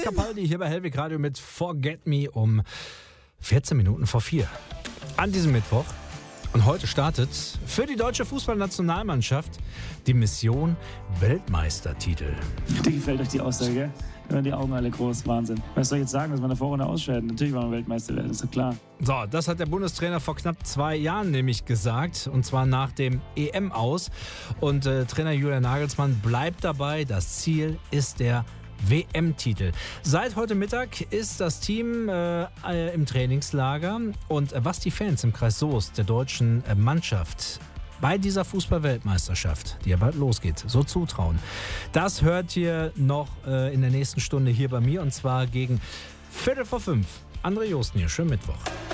Capaldi hier bei Hellwig Radio mit Forget Me um 14 Minuten vor 4. An diesem Mittwoch. Und heute startet für die deutsche Fußballnationalmannschaft die Mission Weltmeistertitel. Wie gefällt euch die Aussage, gell? Da werden die Augen alle groß. Wahnsinn. Was soll ich jetzt sagen, dass wir in der Vorrunde ausscheiden? Natürlich wollen wir Weltmeister werden, ist doch klar. So, das hat der Bundestrainer vor knapp 2 Jahren nämlich gesagt. Und zwar nach dem EM aus. Und Trainer Julian Nagelsmann bleibt dabei. Das Ziel ist der WM-Titel. Seit heute Mittag ist das Team im Trainingslager. Und was die Fans im Kreis Soest der deutschen Mannschaft bei dieser Fußball-Weltmeisterschaft, die ja bald losgeht, so zutrauen, das hört ihr noch in der nächsten Stunde hier bei mir. Und zwar gegen 4:45. André Josten hier. Schönen Mittwoch.